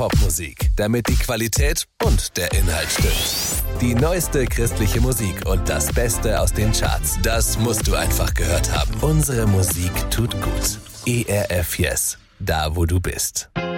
Popmusik, damit die Qualität und der Inhalt stimmt. Die neueste christliche Musik und das Beste aus den Charts, das musst du einfach gehört haben. Unsere Musik tut gut. ERF Yes, da wo du bist.